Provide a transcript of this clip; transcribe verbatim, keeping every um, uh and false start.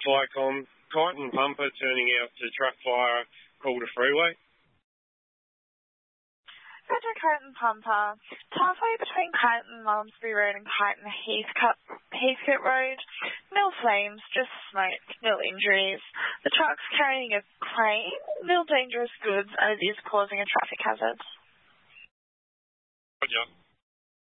Flycom, Kyneton Pumper turning out to truck fire Calder Freeway. Roger, Kyneton Pumper. Halfway between Kyneton Malmesbury Road and Kyneton Heathcote, Heathcote Road. Nil flames, just smoke, nil injuries. The truck's carrying a crane, nil dangerous goods, and it is causing a traffic hazard. Roger.